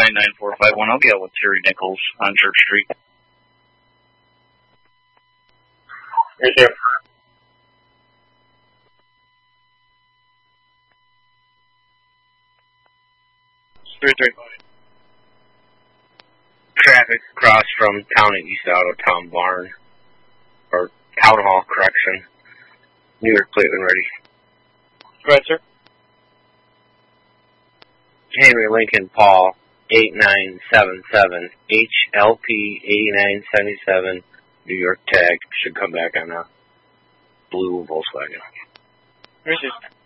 99451. I'll be out with Terry Nichols on Church Street. Right there. Traffic across from town and east out of Town Barn, or Town Hall, correction. New York plate when ready. Go ahead, sir. Henry Lincoln Paul, 8977, HLP 8977, New York tag. Should come back on a blue Volkswagen. Received.